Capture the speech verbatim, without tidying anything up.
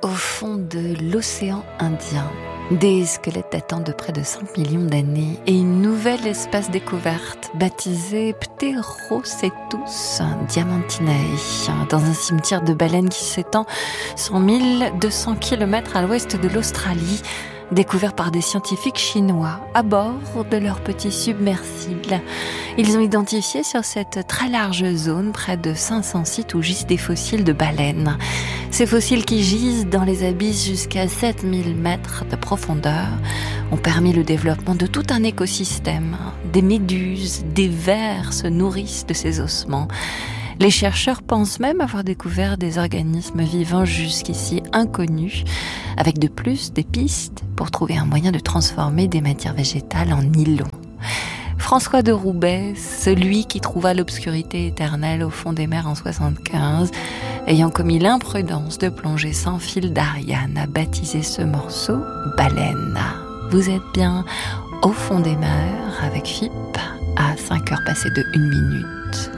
au fond de l'océan Indien. Des squelettes datant de près de cinq millions d'années et une nouvelle espèce découverte baptisée Pterocetus diamantinae dans un cimetière de baleines qui s'étend sur mille deux cents kilomètres à l'ouest de l'Australie, découvert par des scientifiques chinois à bord de leur petit submersible. Ils ont identifié sur cette très large zone près de cinq cents sites où gisent des fossiles de baleines. Ces fossiles qui gisent dans les abysses jusqu'à sept mille mètres de profondeur ont permis le développement de tout un écosystème. Des méduses, des vers se nourrissent de ces ossements. Les chercheurs pensent même avoir découvert des organismes vivants jusqu'ici inconnus, avec de plus des pistes pour trouver un moyen de transformer des matières végétales en nylon. François de Roubaix, celui qui trouva l'obscurité éternelle au fond des mers en soixante-quinze, ayant commis l'imprudence de plonger sans fil d'Ariane, a baptisé ce morceau « Baleine ». Vous êtes bien au fond des mers avec F I P à cinq heures passées de une minute.